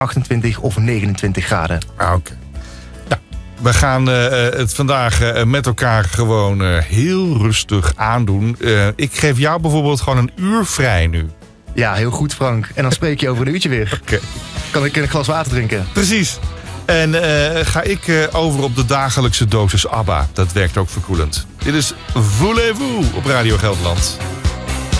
28 of 29 graden. Oké. Nou, we gaan het vandaag met elkaar gewoon heel rustig aandoen. Ik geef jou bijvoorbeeld gewoon een uur vrij nu. Ja, heel goed, Frank. En dan spreek je over een uurtje weer. Oké. Kan ik een glas water drinken? Precies. En ga ik over op de dagelijkse dosis ABBA. Dat werkt ook verkoelend. Dit is Voulez-vous op Radio Gelderland.